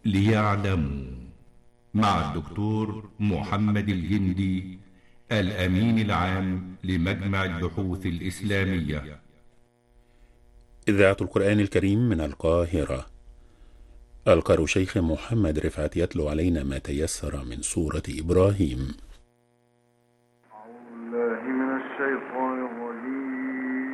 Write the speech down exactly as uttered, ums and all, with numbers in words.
ليعلموا، مع الدكتور محمد الجندي، الأمين العام لمجمع البحوث الإسلامية. إذاعة القرآن الكريم من القاهرة. القارئ شيخ محمد رفعت يتلو علينا ما تيسر من سورة إبراهيم. أعوذ بالله من الشيطان الرجيم.